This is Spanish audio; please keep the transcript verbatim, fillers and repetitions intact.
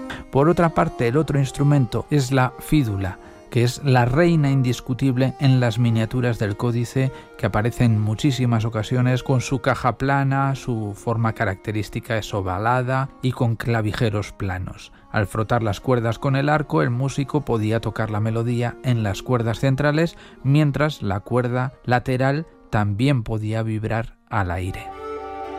Por otra parte, el otro instrumento es la fídula, que es la reina indiscutible en las miniaturas del códice, que aparece en muchísimas ocasiones con su caja plana, su forma característica es ovalada y con clavijeros planos. Al frotar las cuerdas con el arco, el músico podía tocar la melodía en las cuerdas centrales, mientras la cuerda lateral también podía vibrar al aire.